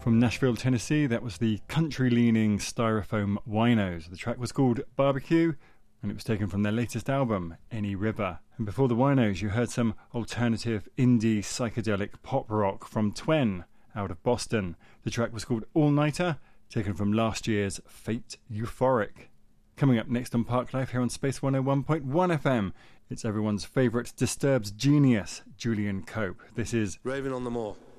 From Nashville, Tennessee, that was the country-leaning Styrofoam Winos. The track was called Barbecue, and it was taken from their latest album, Any River. And before the Winos, you heard some alternative indie psychedelic pop rock from Twen, out of Boston. The track was called All Nighter, taken from last year's Fate Euphoric. Coming up next on Park Life here on Space 101.1 FM, it's everyone's favourite Disturbed's genius, Julian Cope. This is Raving on the Moor.